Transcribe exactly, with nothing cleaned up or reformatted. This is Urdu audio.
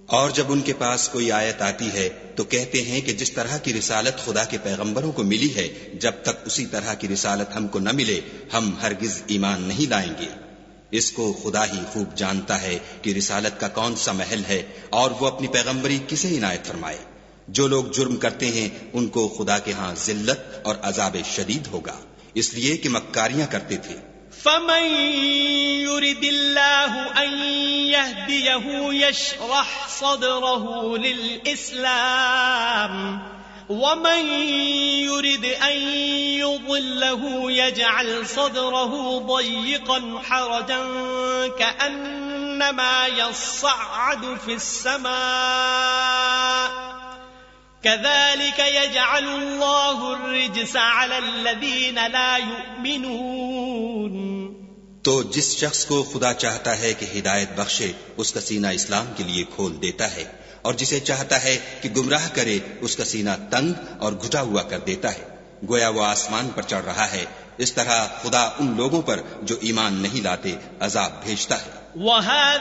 اور جب ان کے پاس کوئی آیت آتی ہے تو کہتے ہیں کہ جس طرح کی رسالت خدا کے پیغمبروں کو ملی ہے جب تک اسی طرح کی رسالت ہم کو نہ ملے ہم ہرگز ایمان نہیں لائیں گے۔ اس کو خدا ہی خوب جانتا ہے کہ رسالت کا کون سا محل ہے اور وہ اپنی پیغمبری کسے عنایت فرمائے۔ جو لوگ جرم کرتے ہیں ان کو خدا کے ہاں ذلت اور عذاب شدید ہوگا، اس لیے کہ مکاریاں کرتے تھے۔ فمن يرد الله أن يهديه يشرح صدره للإسلام ومن يرد أن يضله يجعل صدره ضيقا حرجا كأنما يصعد في السماء كذلك يجعل الله الرجس على الذين لا يؤمنون۔ تو جس شخص کو خدا چاہتا ہے کہ ہدایت بخشے اس کا سینہ اسلام کے لیے کھول دیتا ہے، اور جسے چاہتا ہے کہ گمراہ کرے اس کا سینہ تنگ اور گھٹا ہوا کر دیتا ہے، گویا وہ آسمان پر چڑھ رہا ہے۔ اس طرح خدا ان لوگوں پر جو ایمان نہیں لاتے عذاب بھیجتا ہے۔